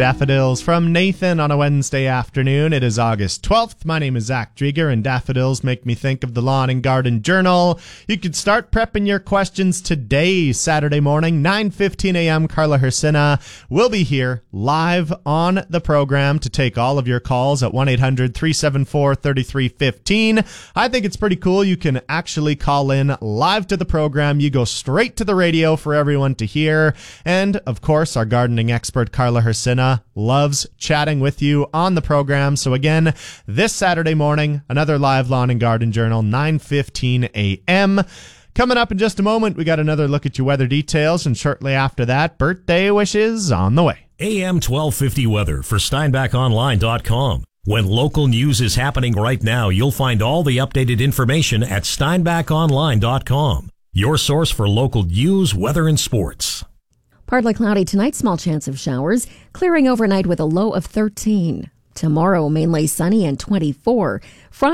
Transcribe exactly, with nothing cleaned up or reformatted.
Daffodils from Nathan on a Wednesday afternoon. It is August twelfth. My name is Zach Drieger, and daffodils make me think of the Lawn and Garden Journal. You can start prepping your questions today, Saturday morning, nine fifteen a.m. Carla Hersina will be here live on the program to take all of your calls at one eight hundred three seven four three three one five. I think it's pretty cool. You can actually call in live to the program. You go straight to the radio for everyone to hear. And, of course, our gardening expert, Carla Hersina, loves chatting with you on the program. So, again, this Saturday morning, another live Lawn and Garden Journal, nine fifteen a.m. Coming up in just a moment, we got another look at your weather details, and shortly after that, birthday wishes on the way. A M twelve fifty weather for Steinbach Online dot com. When local news is happening right now, you'll find all the updated information at Steinbach Online dot com. Your source for local news, weather, and sports. Partly cloudy tonight, small chance of showers, clearing overnight with a low of thirteen. Tomorrow, mainly sunny and twenty-four. Friday